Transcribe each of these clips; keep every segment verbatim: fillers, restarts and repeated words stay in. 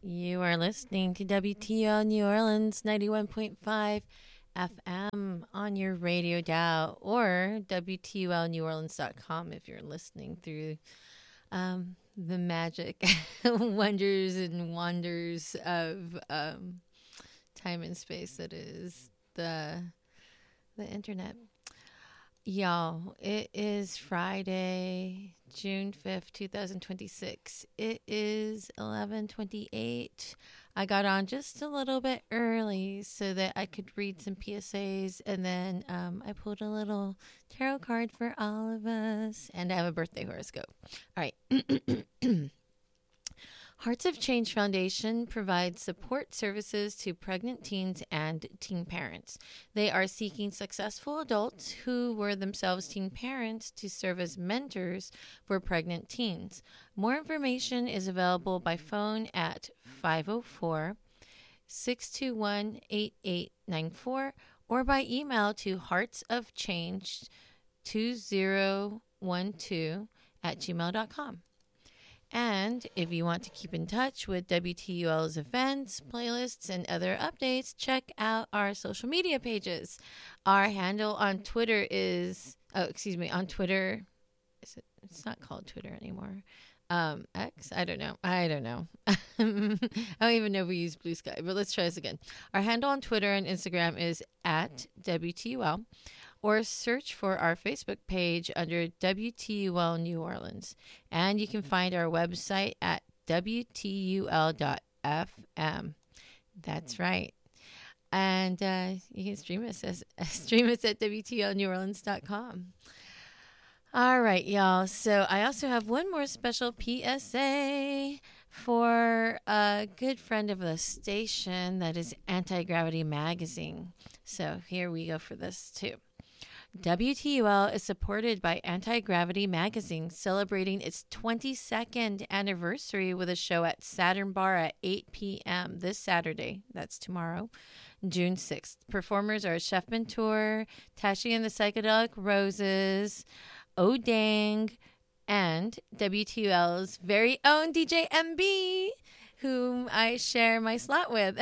You are listening to W T O New Orleans ninety-one point five F M on your radio dial or W T O L New Orleans dot com if you're listening through um, the magic wonders and wonders of um, time and space that is the the internet. Y'all, it is Friday, June fifth, twenty twenty-six. It is eleven twenty-eight. I got on just a little bit early so that I could read some P S As, and then um, I pulled a little tarot card for all of us, and I have a birthday horoscope. All right. Hearts of Change Foundation provides support services to pregnant teens and teen parents. They are seeking successful adults who were themselves teen parents to serve as mentors for pregnant teens. More information is available by phone at five oh four, six two one, eight eight nine four or by email to heartsofchange two zero one two at gmail dot com. And if you want to keep in touch with W T U L's events, playlists, and other updates, check out our social media pages. Our handle on Twitter is, oh, excuse me, on Twitter, is it, it's not called Twitter anymore. Um, X? I don't know. I don't know. I don't even know if we use Blue Sky, but let's try this again. Our handle on Twitter and Instagram is at W T U L. Or search for our Facebook page under W T U L New Orleans. And you can find our website at W T U L dot F M. That's right. And uh, you can stream us, as, stream us at W T O L New Orleans dot com. All right, y'all. So I also have one more special P S A for a good friend of the station that is Anti-Gravity Magazine. So here we go for this too. W T U L is supported by Anti-Gravity Magazine, celebrating its twenty-second anniversary with a show at Saturn Bar at eight p.m. this Saturday. That's tomorrow, June sixth. Performers are Chef Mentor, Tashi and the Psychedelic Roses, Odang, and W T U L's very own D J M B, whom I share my slot with.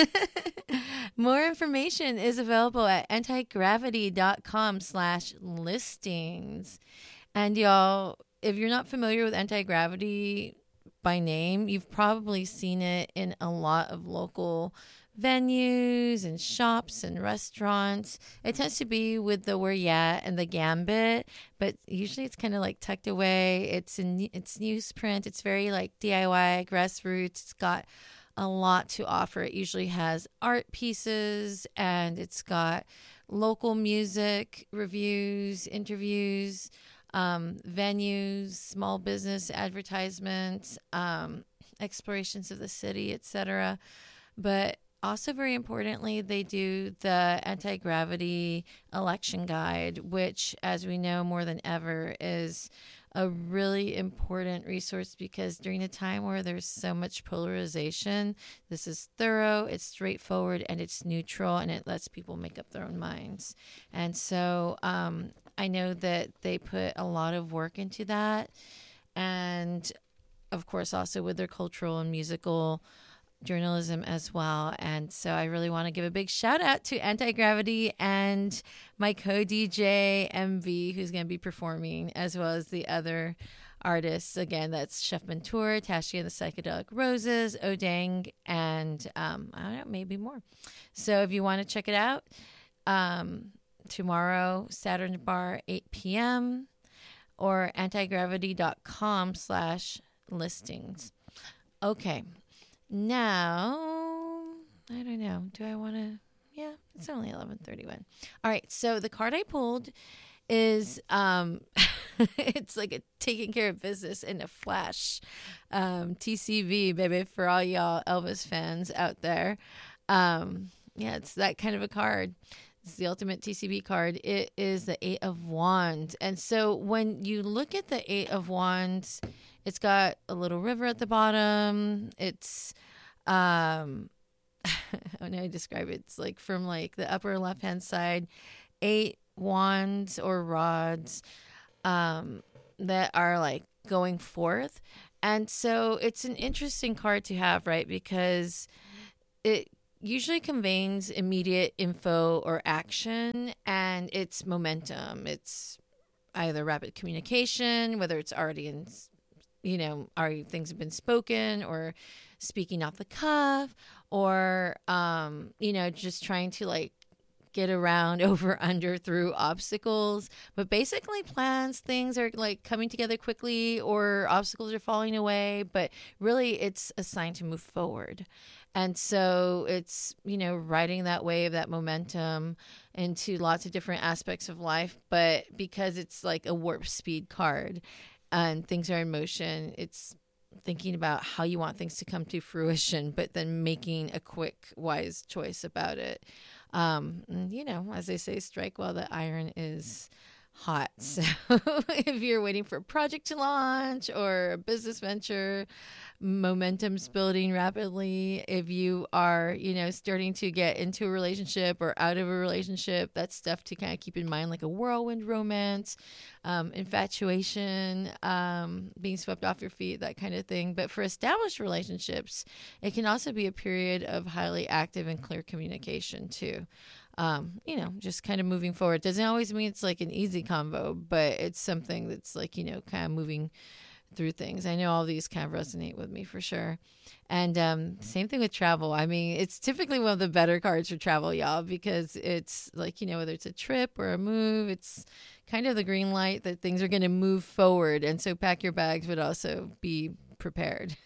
More information is available at antigravity.com slash listings. And y'all, if you're not familiar with Anti-Gravity by name, you've probably seen it in a lot of local venues and shops and restaurants. It tends to be with the Where Ya and the Gambit, but usually it's kind of like tucked away. It's in it's newsprint. It's very like D I Y, grassroots. It's got a lot to offer. It usually has art pieces, and it's got local music, reviews, interviews, um, venues, small business advertisements, um, explorations of the city, et cetera. But also, very importantly, they do the Anti-Gravity Election Guide, which, as we know more than ever, is a really important resource because during a time where there's so much polarization, this is thorough, it's straightforward, and it's neutral, and it lets people make up their own minds. And so um, I know that they put a lot of work into that. And, of course, also with their cultural and musical journalism as well. And so I really want to give a big shout out to Anti-Gravity and my co-D J M V, who's going to be performing, as well as the other artists. Again, that's Chef Mentor, Tashi and the Psychedelic Roses, Odang, and um, I don't know, maybe more. So if you want to check it out, um, tomorrow, Saturn Bar, eight p.m. or antigravity.com slash listings. Okay. Now, I don't know. Do I want to? Yeah, it's only eleven thirty-one. All right. So the card I pulled is, um, it's like a taking care of business in a flash. Um, T C V, baby, for all y'all Elvis fans out there. Um, yeah, it's that kind of a card. It's the ultimate T C B card. It is the Eight of Wands. And so when you look at the Eight of Wands, it's got a little river at the bottom. It's, um, how do I describe it? It's like from like the upper left-hand side, eight wands or rods um, that are like going forth. And so it's an interesting card to have, right? Because it usually conveys immediate info or action, and it's momentum. It's either rapid communication, whether it's already in, you know, already things have been spoken, or speaking off the cuff, or, um, you know, just trying to like get around, over, under, through obstacles. But basically plans, things are like coming together quickly, or obstacles are falling away, but really it's a sign to move forward. And so it's, you know, riding that wave, that momentum into lots of different aspects of life. But because it's like a warp speed card and things are in motion, it's thinking about how you want things to come to fruition, but then making a quick, wise choice about it. Um, and, you know, as they say, strike while the iron is hot. So if you're waiting for a project to launch or a business venture, momentum's building rapidly. If you are, you know, starting to get into a relationship or out of a relationship, that's stuff to kind of keep in mind, like a whirlwind romance, um, infatuation, um, being swept off your feet, that kind of thing. But for established relationships, it can also be a period of highly active and clear communication too. Um, you know, just kind of moving forward. Doesn't always mean it's like an easy convo, but it's something that's like, you know, kind of moving through things. I know all these kind of resonate with me for sure. And um, same thing with travel. I mean, it's typically one of the better cards for travel, y'all, because it's like, you know, whether it's a trip or a move, it's kind of the green light that things are going to move forward. And so pack your bags, but also be prepared.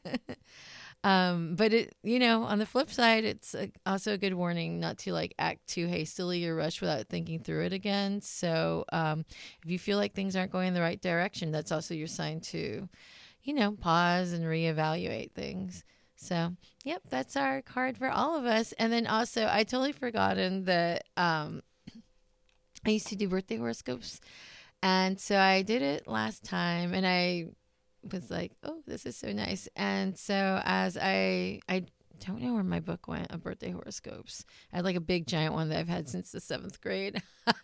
Um, but it, you know, on the flip side, it's a, also a good warning not to like act too hastily or rush without thinking through it again. So, um, if you feel like things aren't going in the right direction, that's also your sign to, you know, pause and reevaluate things. So, yep, that's our card for all of us. And then also, I totally forgotten that, um, I used to do birthday horoscopes. And so I did it last time, and I was like, oh, this is so nice. And so as I, I don't know where my book went of birthday horoscopes. I had like a big giant one that I've had since the seventh grade.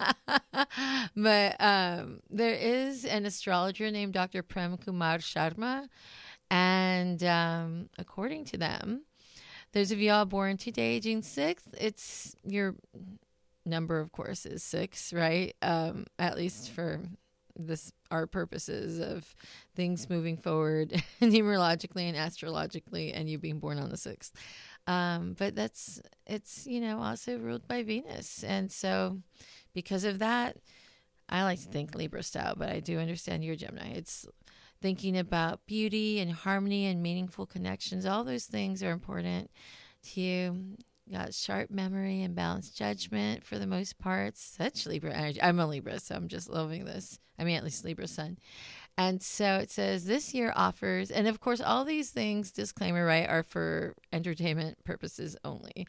But um, there is an astrologer named Doctor Prem Kumar Sharma. And um, according to them, those of y'all born today, June sixth, it's your number, of course, is six, right? Um, at least for this our purposes of things moving forward numerologically and astrologically, and you being born on the sixth. Um, but that's, it's, you know, also ruled by Venus. And so because of that, I like to think Libra style, but I do understand you're Gemini. It's thinking about beauty and harmony and meaningful connections. All those things are important to you. Got sharp memory and balanced judgment for the most part. Such Libra energy. I'm a Libra, so I'm just loving this. I mean, at least Libra sun. And so it says this year offers, and of course, all these things, disclaimer, right, are for entertainment purposes only.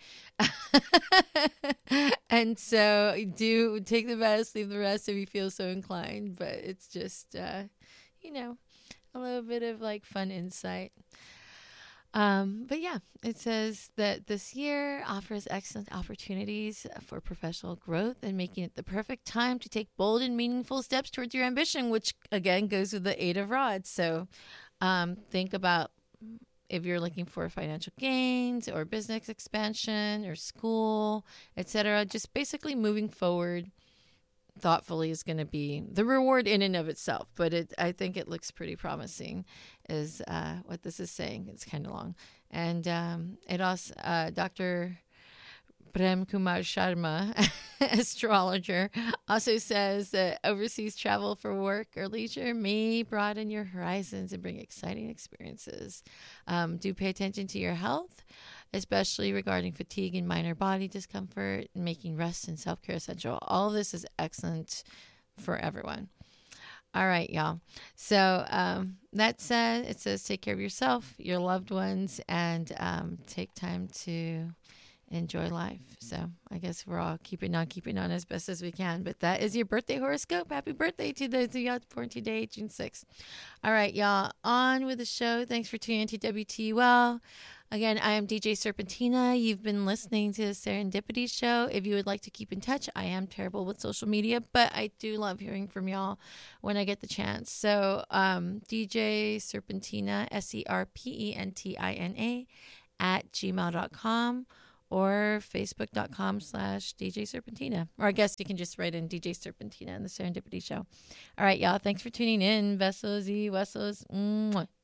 And so do take the best, leave the rest if you feel so inclined. But it's just, uh, you know, a little bit of like fun insight. Um, but yeah, it says that this year offers excellent opportunities for professional growth and making it the perfect time to take bold and meaningful steps towards your ambition, which again goes with the Eight of Rods. So um, think about if you're looking for financial gains or business expansion or school, et cetera. Just basically moving forward thoughtfully is going to be the reward in and of itself. But it, I think it looks pretty promising is uh, what this is saying. It's kind of long. And um, it also, uh, Doctor Prem Kumar Sharma, astrologer, also says that overseas travel for work or leisure may broaden your horizons and bring exciting experiences. Um, do pay attention to your health, especially regarding fatigue and minor body discomfort, and making rest and self-care essential. All of this is excellent for everyone. All right, y'all. So um, that said, it says take care of yourself, your loved ones, and um, take time to enjoy life. So I guess we're all keeping on, keeping on as best as we can. But that is your birthday horoscope. Happy birthday to those of y'all born today, June sixth. All right, y'all, on with the show. Thanks for tuning in to W T U L. Again, I am D J Serpentina. You've been listening to the Serendipity Show. If you would like to keep in touch, I am terrible with social media, but I do love hearing from y'all when I get the chance. So um, D J Serpentina, S E R P E N T I N A, at gmail dot com or facebook.com slash DJ Serpentina. Or I guess you can just write in D J Serpentina in the Serendipity Show. All right, y'all. Thanks for tuning in. Besos y huesos. Mwah.